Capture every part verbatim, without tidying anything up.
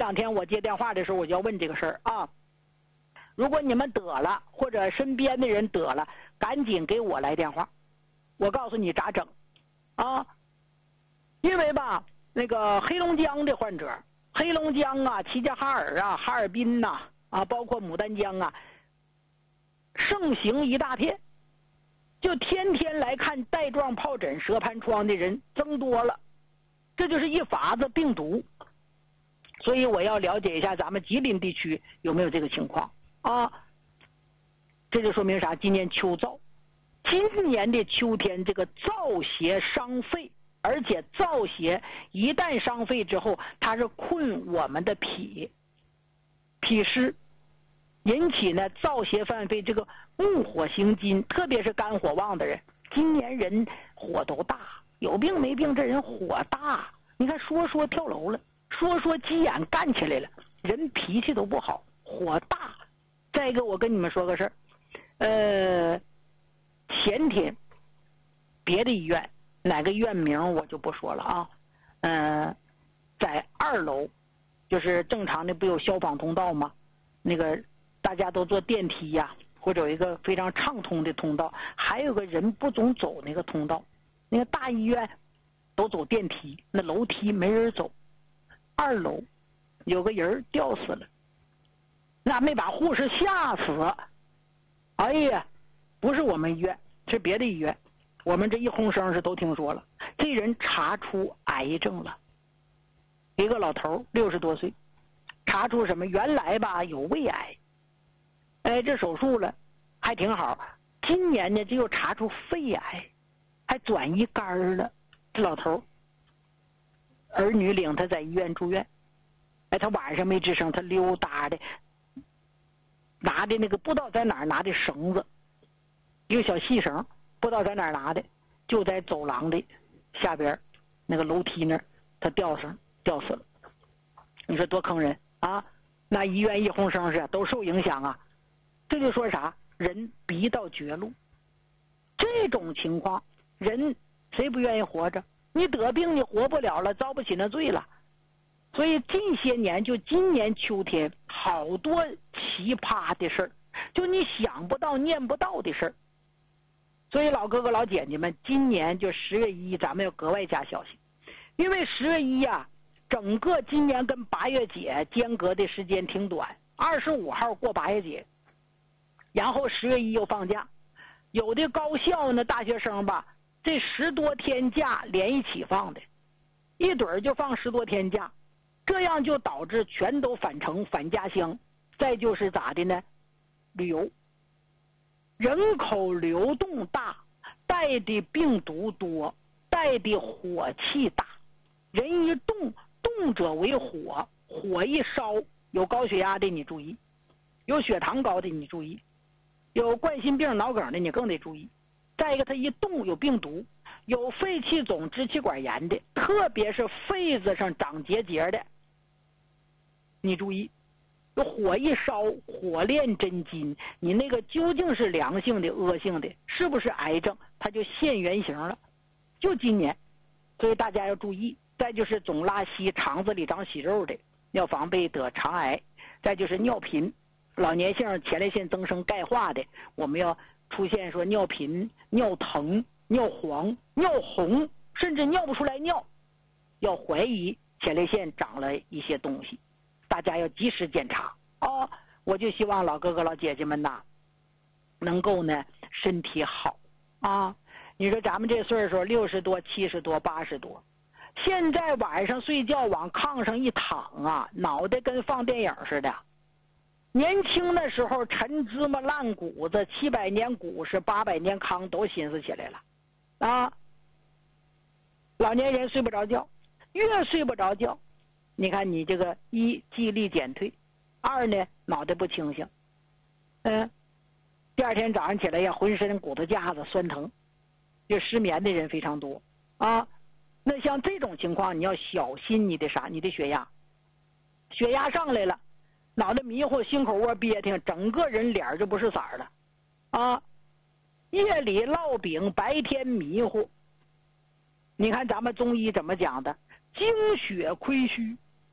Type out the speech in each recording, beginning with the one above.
两天我接电话的时候，我就要问这个事儿啊。如果你们得了，或者身边的人得了，赶紧给我来电话，我告诉你咋整啊。因为吧，那个黑龙江的患者，黑龙江啊、齐齐哈尔啊、哈尔滨呐 啊, 啊，包括牡丹江啊，盛行一大片，就天天来看带状疱疹、舌盘疮的人增多了，这就是一法子病毒。所以我要了解一下咱们吉林地区有没有这个情况啊。这就说明啥？今年秋燥，今年的秋天这个燥邪伤肺，而且燥邪一旦伤肺之后，它是困我们的脾，脾湿，引起呢燥邪犯肺，这个木火行金，特别是肝火旺的人，今年人火都大，有病没病，这人火大，你看说说跳楼了，说说急眼干起来了，人脾气都不好，火大。再一个，我跟你们说个事儿，呃，前天别的医院，哪个医院名我就不说了啊，嗯、呃，在二楼，就是正常的不有消防通道吗？那个大家都坐电梯呀、啊，或者有一个非常畅通的通道，还有个人不总走那个通道，那个大医院都走电梯，那楼梯没人走。二楼有个人吊死了，那没把护士吓死。哎呀，不是我们医院，是别的医院，我们这一轰声是都听说了，这人查出癌症了，一个老头六十多岁，查出什么？原来吧有胃癌，哎，这手术了还挺好，今年呢这又查出肺癌，还转移肝了。这老头儿女领他在医院住院，哎，他晚上没吱声，他溜达的，拿的那个不知道在哪儿拿的绳子，一个小细绳，不知道在哪儿拿的，就在走廊的下边那个楼梯那儿，他吊上吊死了。你说多坑人啊！那医院一轰声是都受影响啊。这就说啥？人逼到绝路，这种情况，人谁不愿意活着？你得病你活不了了，遭不起那罪了。所以近些年，就今年秋天，好多奇葩的事儿，就你想不到念不到的事儿。所以老哥哥老姐姐们，今年就十月一咱们要格外加小心，因为十月一呀、啊，整个今年跟八月节间隔的时间挺短，二十五号过八月节，然后十月一又放假，有的高校呢大学生吧，这十多天假连一起放的，一盹儿就放十多天假，这样就导致全都返程返家乡。再就是咋的呢？旅游，人口流动大，带的病毒多，带的火气大，人一动，动者为火，火一烧，有高血压的你注意，有血糖高的你注意，有冠心病脑梗的你更得注意。再一个，它一动有病毒，有肺气肿支气管炎的，特别是肺子上长结节的你注意。火一烧，火炼真金，你那个究竟是良性的恶性的，是不是癌症，它就现原形了。就今年，所以大家要注意。再就是总拉稀，肠子里长息肉的，要防备得肠癌。再就是尿频，老年性前列腺增生钙化的，我们要出现说尿频、尿疼、尿黄、尿红，甚至尿不出来尿，要怀疑前列腺长了一些东西，大家要及时检查哦。我就希望老哥哥老姐姐们呐，能够呢身体好啊。你说咱们这岁数六十多、七十多、八十多，现在晚上睡觉往炕上一躺啊，脑袋跟放电影似的。年轻的时候陈芝麻烂谷子，七百年古时八百年糠都寻思起来了啊。老年人睡不着觉，越睡不着觉，你看你这个一记忆力减退，二呢脑袋不清醒，嗯，第二天早上起来呀浑身骨头架子酸疼，就失眠的人非常多啊。那像这种情况你要小心你的啥？你的血压，血压上来了，脑袋迷糊，心口窝憋挺，整个人脸就不是色儿了啊。夜里烙饼，白天迷糊。你看咱们中医怎么讲的？精血亏虚，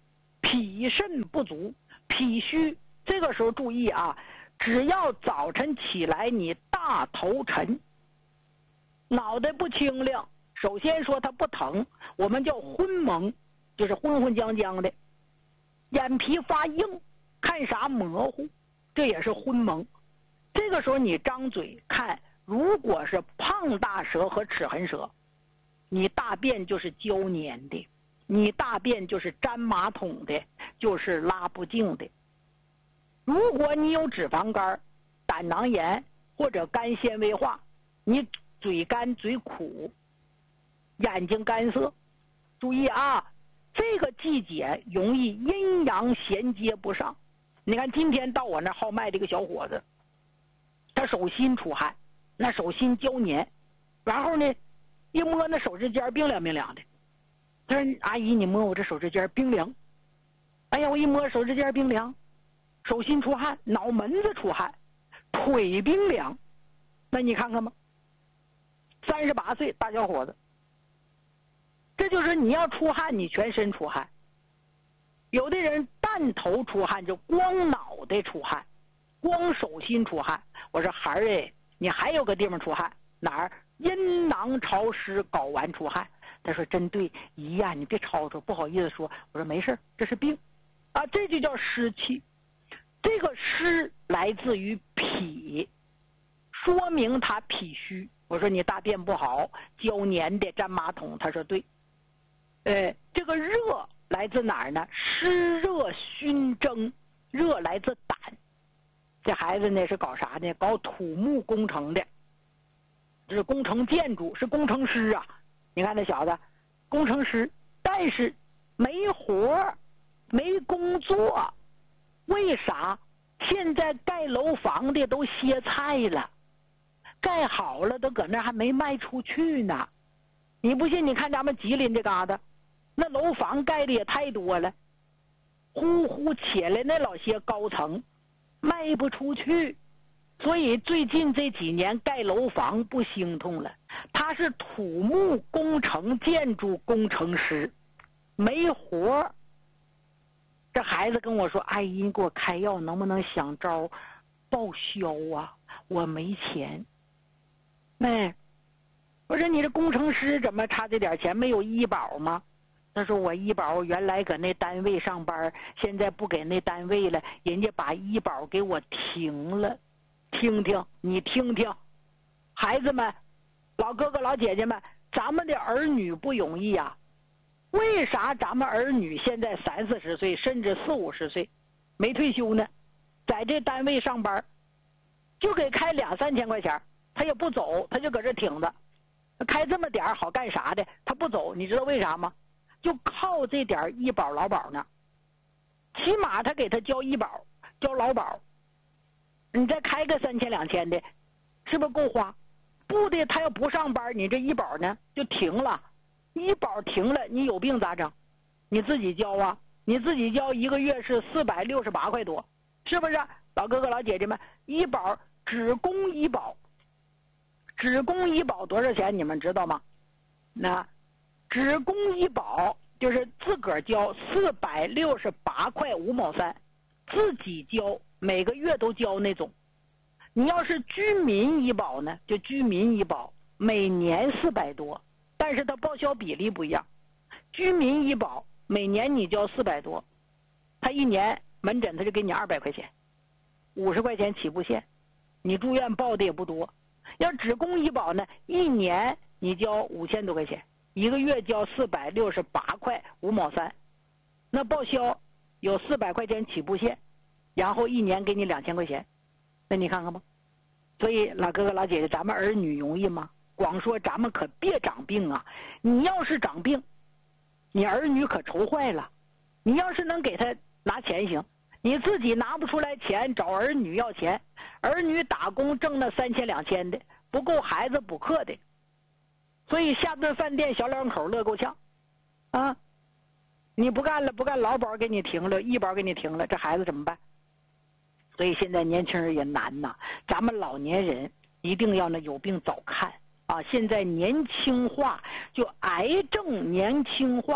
脾肾不足，脾虚。这个时候注意啊，只要早晨起来你大头沉，脑袋不清亮，首先说它不疼，我们叫昏蒙，就是昏昏将将的，眼皮发硬，看啥模糊，这也是昏蒙。这个时候你张嘴看，如果是胖大舌和齿痕舌，你大便就是胶黏的，你大便就是粘马桶的，就是拉不净的。如果你有脂肪肝、胆囊炎或者肝纤维化，你嘴干嘴苦，眼睛干涩，注意啊，这个季节容易阴阳衔接不上。你看今天到我那号脉这个小伙子，他手心出汗，那手心胶黏，然后呢一摸那手指尖冰凉冰凉的，他说阿姨你摸我这手指尖冰凉，哎呀我一摸手指尖冰凉，手心出汗，脑门子出汗，腿冰凉，那你看看吧，三十八岁大小伙子，这就是你要出汗你全身出汗。有的人弹头出汗，就光脑袋出汗，光手心出汗。我说孩儿哎，你还有个地方出汗，哪儿？阴囊潮湿，睾丸出汗。他说真对，姨呀，你别吵吵，不好意思说。我说没事，这是病啊，这就叫湿气。这个湿来自于脾，说明他脾虚。我说你大便不好，胶黏的粘马桶。他说对。呃，这个热来自哪儿呢？湿热熏蒸，热来自胆。这孩子呢是搞啥呢？搞土木工程的，这是工程建筑，是工程师啊。你看那小子，工程师，但是没活没工作。为啥？现在盖楼房的都歇菜了，盖好了都搁那还没卖出去呢。你不信你看咱们吉林这嘎达，那楼房盖的也太多了，呼呼起来那老些高层卖不出去，所以最近这几年盖楼房不兴通了。他是土木工程建筑工程师，没活。这孩子跟我说，阿姨你给我开药能不能想招报销啊，我没钱。妹，我说你这工程师怎么差这点钱，没有医保吗？他说我医保原来搁那单位上班，现在不给那单位了，人家把医保给我停了。听听，你听听，孩子们，老哥哥老姐姐们，咱们的儿女不容易啊。为啥咱们儿女现在三四十岁甚至四五十岁没退休呢？在这单位上班就给开两三千块钱，他也不走，他就搁这挺着，开这么点好干啥的？他不走，你知道为啥吗？就靠这点医保劳保呢。起码他给他交医保交劳保，你再开个三千两千的，是不是够花？不的，他要不上班，你这医保呢就停了。医保停了，你有病咋整？你自己交啊，你自己交一个月是四百六十八块多，是不是？老哥哥老姐姐们，医保只供医保，只供医保多少钱？你们知道吗？那只供医保就是自个儿交四百六十八块五毛三，自己交每个月都交那种。你要是居民医保呢，就居民医保每年四百多。但是它报销比例不一样，居民医保每年你交四百多，他一年门诊他就给你二百块钱，五十块钱起步线，你住院报的也不多。要只供医保呢，一年你交五千多块钱，一个月交四百六十八块五毛三，那报销有四百块钱起步线，然后一年给你两千块钱，那你看看吧。所以老哥哥老姐姐，咱们儿女容易吗？光说咱们可别长病啊！你要是长病，你儿女可愁坏了。你要是能给他拿钱行，你自己拿不出来钱，找儿女要钱，儿女打工挣那三千两千的，不够孩子补课的，所以下顿饭店小两口乐够呛啊！你不干了，不干劳保给你停了，医保给你停了，这孩子怎么办？所以现在年轻人也难呐，咱们老年人一定要呢有病早看。啊，现在年轻化，就癌症年轻化，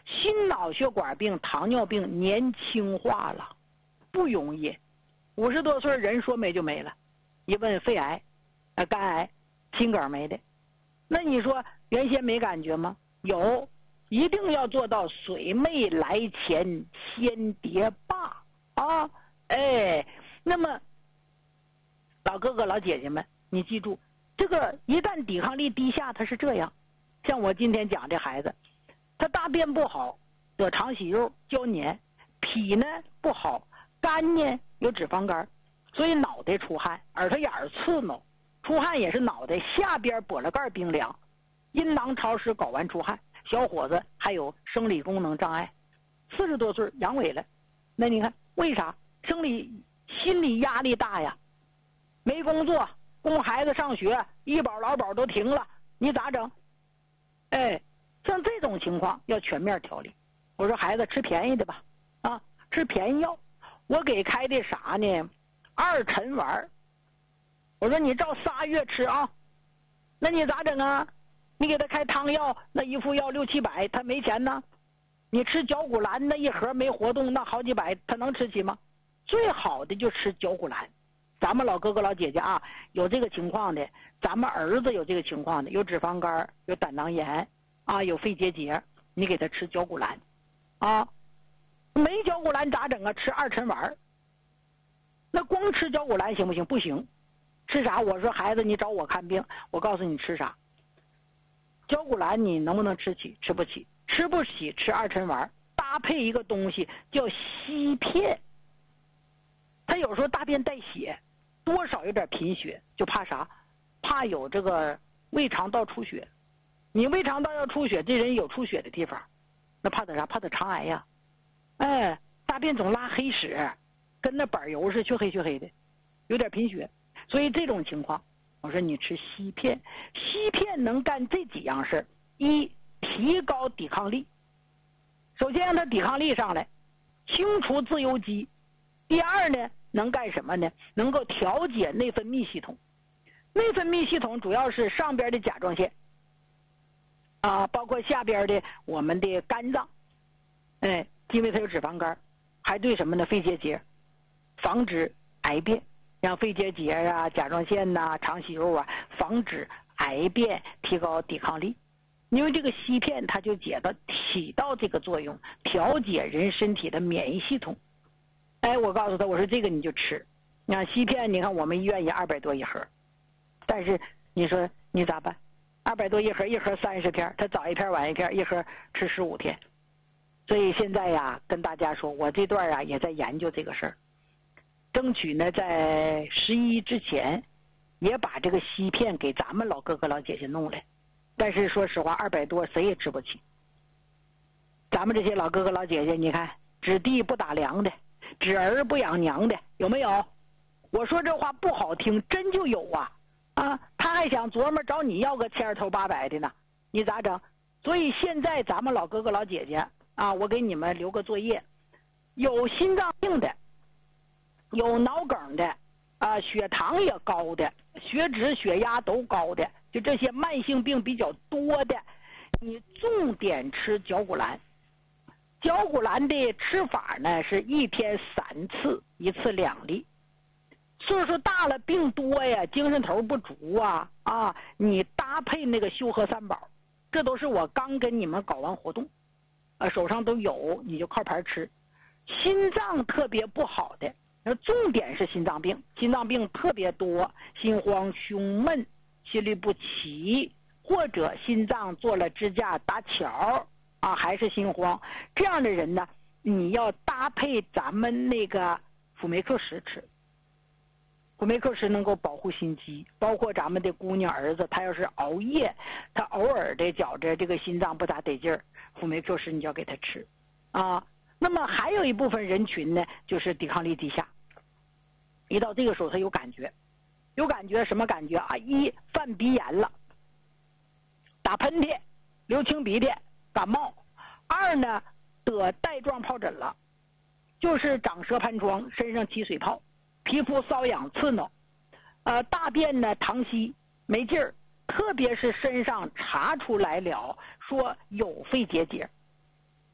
心脑血管病、糖尿病年轻化了，不容易。五十多岁人说没就没了，一问肺癌、啊肝癌、心梗没的。那你说原先没感觉吗？有，一定要做到水没来前先跌罢啊！哎，那么老哥哥老姐姐们，你记住，这个一旦抵抗力低下，它是这样。像我今天讲这孩子，他大便不好，得肠息肉、胶黏，脾呢不好，肝呢有脂肪肝，所以脑袋出汗，耳朵眼儿刺挠，出汗也是脑袋下边脖子盖冰凉，阴囊潮湿，睾丸出汗。小伙子还有生理功能障碍，四十多岁阳痿了。那你看为啥？生理心理压力大呀，没工作，供孩子上学，医保劳保都停了，你咋整？哎，像这种情况要全面调理。我说孩子吃便宜的吧，啊，吃便宜药。我给开的啥呢？二陈丸。我说你照仨月吃啊，那你咋整啊？你给他开汤药，那一副药六七百，他没钱呢。你吃绞骨兰，那一盒没活动，那好几百，他能吃起吗？最好的就吃绞骨兰。咱们老哥哥老姐姐啊，有这个情况的，咱们儿子有这个情况的，有脂肪肝，有胆囊炎啊，有肺结节，你给他吃绞骨兰啊。没绞骨兰咋整啊？吃二陈丸。那光吃绞骨兰行不行？不行。吃啥？我说孩子，你找我看病，我告诉你吃啥。绞骨兰你能不能吃起？吃不起。吃不起吃二陈丸，搭配一个东西叫硒片。他有时候大便带血，多少有点贫血，就怕啥？怕有这个胃肠道出血。你胃肠道要出血，这人有出血的地方，那怕他啥？怕他肠癌呀。哎，大便总拉黑屎，跟那板油似的，黢黑黢黑的，有点贫血。所以这种情况，我说你吃硒片，硒片能干这几样事：一，提高抵抗力，首先让他抵抗力上来，清除自由基；第二呢，能干什么呢？能够调节内分泌系统。内分泌系统主要是上边的甲状腺啊，包括下边的我们的肝脏，哎，因为它有脂肪肝，还对什么呢？肺结节，防止癌变，让肺结节啊、甲状腺呐、啊、肠息肉啊，防止癌变，提高抵抗力。因为这个硒片它就解到起到这个作用，调节人身体的免疫系统。哎，我告诉他，我说这个你就吃。你看硒片，你看我们医院也二百多一盒，但是你说你咋办？二百多一盒，一盒三十片，他早一片晚一片，一盒吃十五天。所以现在呀，跟大家说，我这段啊也在研究这个事儿，争取呢在十一之前，也把这个硒片给咱们老哥哥老姐姐弄来。但是说实话，二百多谁也吃不起。咱们这些老哥哥老姐姐，你看，指弟不打粮的，指儿不养娘的，有没有？我说这话不好听，真就有啊！啊，他还想琢磨找你要个千头八百的呢，你咋整？所以现在咱们老哥哥老姐姐啊，我给你们留个作业：有心脏病的，有脑梗的，啊，血糖也高的，血脂、血压都高的。就这些慢性病比较多的，你重点吃绞骨兰。绞骨兰的吃法呢是一天三次，一次两粒。岁数大了，病多呀，精神头不足啊啊！你搭配那个修和三宝，这都是我刚跟你们搞完活动，呃，手上都有，你就靠牌吃。心脏特别不好的，那重点是心脏病，心脏病特别多，心慌、胸闷。心律不齐，或者心脏做了支架搭桥啊，还是心慌，这样的人呢，你要搭配咱们那个辅酶 Q 十吃。辅酶 Q 十能够保护心肌，包括咱们的姑娘儿子，他要是熬夜，他偶尔的觉着这个心脏不咋得劲儿，辅酶 Q 十你就要给他吃啊。那么还有一部分人群呢，就是抵抗力低下，一到这个时候他有感觉。有感觉什么感觉啊？一，犯鼻炎了，打喷嚏，流清鼻涕，感冒；二呢，得带状疱疹了，就是长舌盘疮，身上起水泡，皮肤瘙痒刺挠，呃，大便呢溏稀没劲儿，特别是身上查出来了说有肺结节，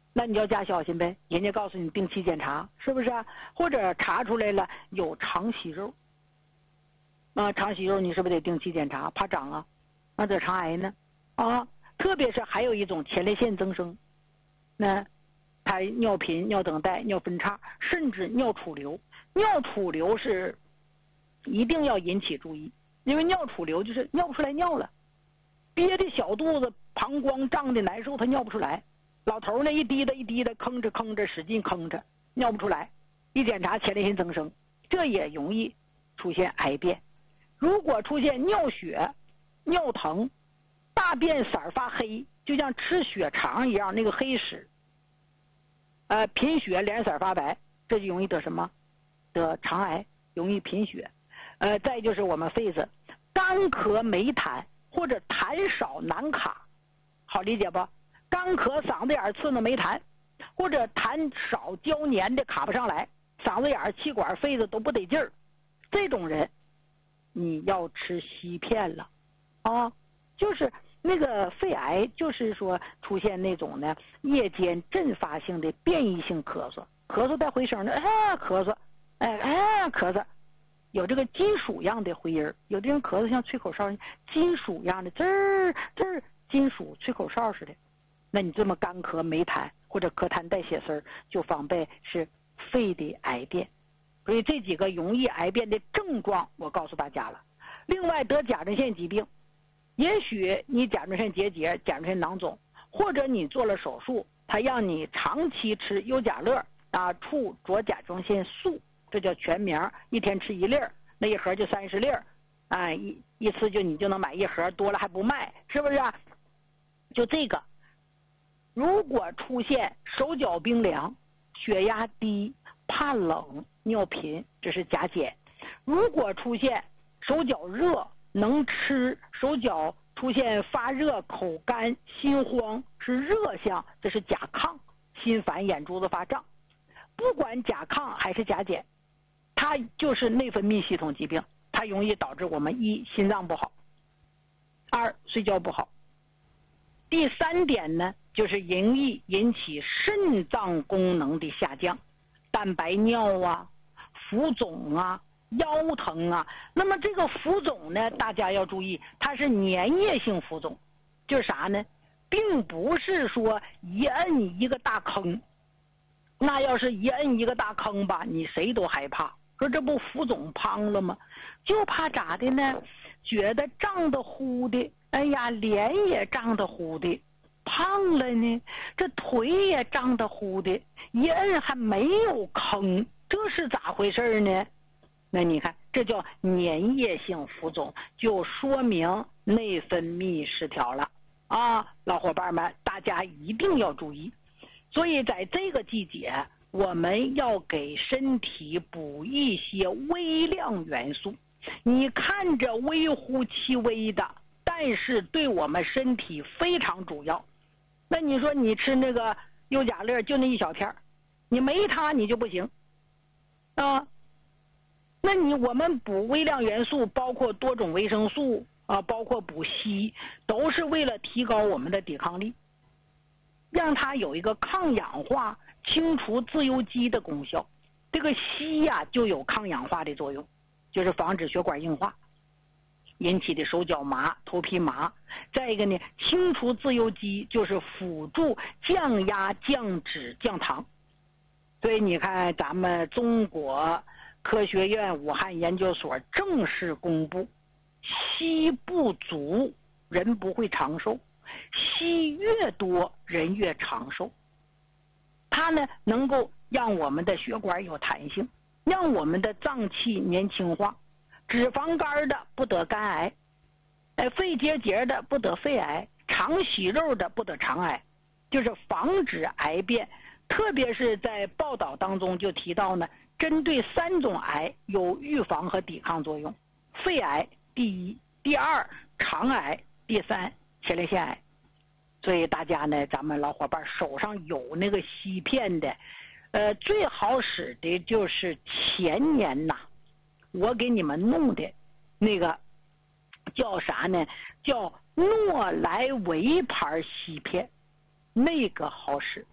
那你要加小心呗，人家告诉你定期检查，是不是啊？或者查出来了有肠息肉，啊，肠息肉你是不是得定期检查，怕长啊，那得肠癌呢啊！特别是还有一种前列腺增生，那它尿频、尿等待、尿分叉，甚至尿储留。尿储留是一定要引起注意，因为尿储留就是尿不出来尿了，憋的小肚子，膀胱胀的难受，他尿不出来。老头呢一滴的一滴的吭着吭着使劲吭着，尿不出来，一检查前列腺增生，这也容易出现癌变。如果出现尿血、尿疼、大便色发黑，就像吃血肠一样，那个黑屎，呃，贫血脸色发白，这就容易得什么？得肠癌，容易贫血。呃，再就是我们肺子干咳没痰或者痰少难卡，好理解不？干咳嗓子眼刺呢没痰，或者痰少胶黏的卡不上来，嗓子眼气管肺子都不得劲儿，这种人你要吃硒片了啊！就是那个肺癌，就是说出现那种呢夜间阵发性的变异性咳嗽，咳嗽带回声的，哎咳嗽，哎哎咳嗽，有这个金属样的回音，有的人咳嗽像吹口哨，金属样的，滋儿滋儿，金属吹口哨似的。那你这么干咳没痰或者咳痰带血丝，就防备是肺的癌变。所以这几个容易癌变的症状我告诉大家了。另外得甲状腺疾病，也许你甲状腺结节、甲状腺囊肿，或者你做了手术，他让你长期吃优甲乐啊，促左甲状腺素，这叫全名，一天吃一粒儿，那一盒就三十粒儿，啊，一一次就你就能买一盒，多了还不卖，是不是啊？就这个。如果出现手脚冰凉、血压低、怕冷、尿频，这是甲减；如果出现手脚热、能吃、手脚出现发热、口干、心慌，是热象，这是甲亢；心烦、眼珠子发胀。不管甲亢还是甲减，它就是内分泌系统疾病，它容易导致我们一心脏不好，二睡觉不好。第三点呢，就是容易引起肾脏功能的下降，蛋白尿啊、浮肿啊、腰疼啊。那么这个浮肿呢，大家要注意，它是粘液性浮肿，就是啥呢？并不是说一摁一个大坑，那要是一摁一个大坑吧，你谁都害怕。说这不浮肿胖了吗？就怕咋的呢？觉得胀得乎的，哎呀，脸也胀得乎的，胖了呢，这腿也胀得乎的，一摁还没有坑，这是咋回事呢？那你看，这叫粘液性浮肿，就说明内分泌失调了啊！老伙伴们，大家一定要注意。所以在这个季节，我们要给身体补一些微量元素。你看着微乎其微的，但是对我们身体非常主要。那你说你吃那个优甲乐就那一小片，你没它你就不行啊。那你我们补微量元素，包括多种维生素啊，包括补硒，都是为了提高我们的抵抗力，让它有一个抗氧化、清除自由基的功效。这个硒呀、啊、就有抗氧化的作用，就是防止血管硬化引起的手脚麻、头皮麻。再一个呢，清除自由基就是辅助降压、降脂、降糖。所以你看，咱们中国科学院武汉研究所正式公布，硒不足人不会长寿，硒越多人越长寿。它呢能够让我们的血管有弹性，让我们的脏器年轻化，脂肪肝的不得肝癌，哎，肺结节的不得肺癌，肠息肉的不得肠癌，就是防止癌变。特别是在报道当中就提到呢，针对三种癌有预防和抵抗作用：肺癌第一，第二肠癌，第三前列腺癌。所以大家呢，咱们老伙伴手上有那个硒片的，呃，最好使的就是前年呐，我给你们弄的那个叫啥呢？叫诺莱维牌硒片，那个好使。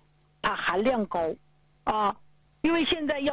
它含量高啊，因为现在要